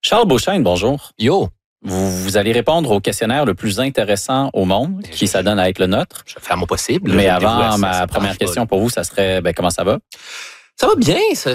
Charles Beauchesne, bonjour. Yo, Vous allez répondre au questionnaire le plus intéressant au monde, qui s'adonne à être le nôtre. je vais faire mon possible. Mais Je avant, dévoue à ma ça première marche question pas. pour vous, ça serait, comment ça va? Ça va bien, ça,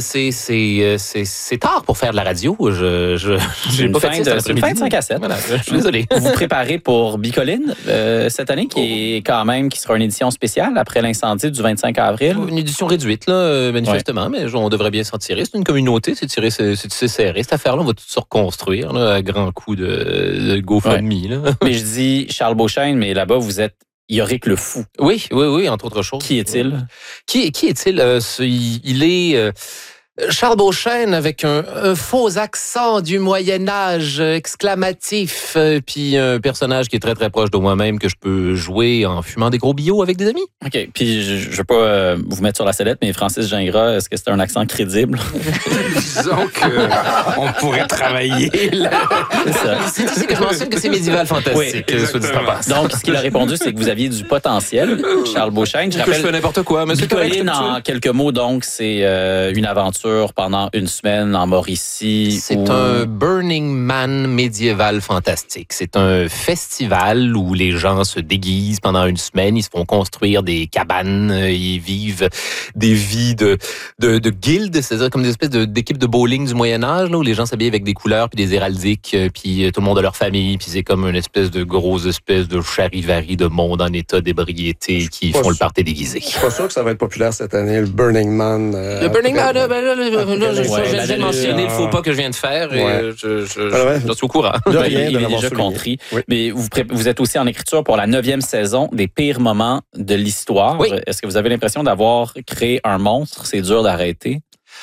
c'est tard pour faire de la radio. J'ai Une pas fin fait de- ça cet c'est une fin de après-midi. 5 à 7. Voilà, je suis désolé. Vous vous préparez pour Bicoline cette année, qui sera une édition spéciale après l'incendie du 25 avril. Une édition réduite, là, manifestement, mais on devrait bien s'en tirer. C'est une communauté, c'est serré. Cette affaire-là, on va tout se reconstruire là, à grands coups de GoFundMe. Là. Mais je dis Charles Beauchesne, mais là-bas, vous êtes Yorick le Fou. Oui, entre autres choses. Qui est-il? Qui est-il? Il est Charles Beauchesne avec un faux accent du Moyen-Âge exclamatif, puis un personnage qui est très très proche de moi-même que je peux jouer en fumant des gros billots avec des amis. OK. Puis, je veux pas vous mettre sur la sellette, mais Francis Gingras, est-ce que c'est un accent crédible? Disons qu'on pourrait travailler là. C'est ça. C'est ici que je mentionne que c'est médiéval fantastique. Oui, soit dit en passant. Donc, ce qu'il a répondu, c'est que vous aviez du potentiel, Charles Beauchesne. Je Que je fais rappelle, n'importe quoi, mais c'est correct. Bicoline, en quelques mots, donc, c'est une aventure pendant une semaine en Mauricie. C'est un Burning Man médiéval fantastique. C'est un festival où les gens se déguisent pendant une semaine, ils se font construire des cabanes, ils vivent des vies de guildes, c'est-à-dire comme des espèces d'équipes de bowling du Moyen-Âge, là, où les gens s'habillent avec des couleurs puis des héraldiques, puis tout le monde a leur famille, puis c'est comme une espèce de grosse espèce de charivari de monde en état d'ébriété qui font le party déguisé. Je suis pas sûr que ça va être populaire cette année, le Burning Man. Le Burning Man, Ouais, je viens de mentionner le faux pas que je viens de faire et Ouais. je suis au courant. De Ben, rien, il de est l'avoir déjà souligné. contrit. Oui. Mais vous êtes aussi en écriture pour la 9e saison des pires moments de l'histoire. Oui. Est-ce que vous avez l'impression d'avoir créé un monstre? C'est dur d'arrêter.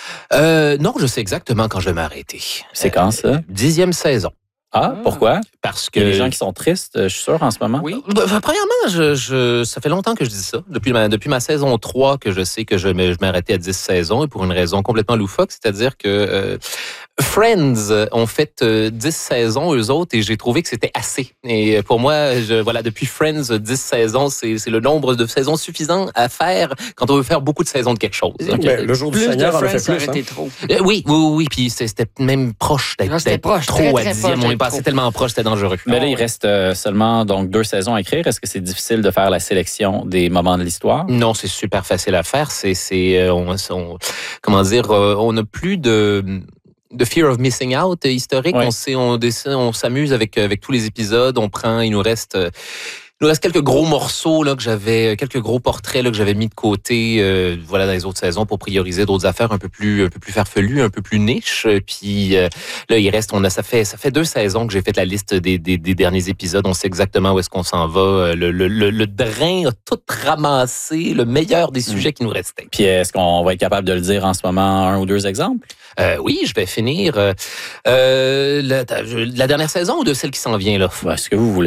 Non, je sais exactement quand je vais m'arrêter. C'est quand, ça? 10e saison. Ah, pourquoi? Parce Il y que a des gens qui sont tristes, je suis sûr, en ce moment. Oui. Premièrement, ça fait longtemps que je dis ça. Depuis ma saison 3 que je sais que je m'arrêtais à 10 saisons et pour une raison complètement loufoque, c'est-à-dire que Friends ont fait 10 saisons, eux autres, et j'ai trouvé que c'était assez. Et pour moi, depuis Friends, 10 saisons, c'est le nombre de saisons suffisant à faire quand on veut faire beaucoup de saisons de quelque chose. Ben, le jour du Seigneur en a fait plus. Hein? trop. Oui, puis c'était même proche Non, c'était d'être proche, trop très, à très 10e. proche On est d'être passé trop. tellement proche, c'était dangereux. Mais là, il reste seulement donc 2 saisons à écrire. Est-ce que c'est difficile de faire la sélection des moments de l'histoire? Non, c'est super facile à faire. On n'a plus de fear of missing out historique. Ouais. On s'amuse avec tous les épisodes. Il nous reste quelques gros morceaux là quelques gros portraits là que j'avais mis de côté dans les autres saisons pour prioriser d'autres affaires un peu plus farfelues, un peu plus niches. Puis là il reste ça fait 2 saisons que j'ai fait la liste des derniers épisodes. On sait exactement où est-ce qu'on s'en va. Le drain a tout ramassé, le meilleur des sujets qui nous restaient. Puis est-ce qu'on va être capable de le dire en ce moment, 1 ou 2 exemples? Oui, je vais finir la dernière saison ou de celle qui s'en vient là. Ce que vous voulez.